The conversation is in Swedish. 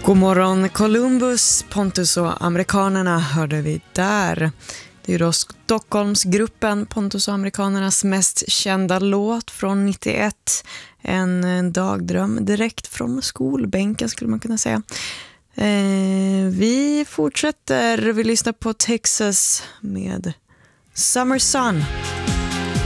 God morgon Columbus, Pontus och amerikanerna hörde vi där. Det är ju då Stockholmsgruppen Pontus och amerikanernas mest kända låt från 91. En dagdröm direkt från skolbänken skulle man kunna säga. Vi fortsätter, vi lyssnar på Texas med Summer Sun.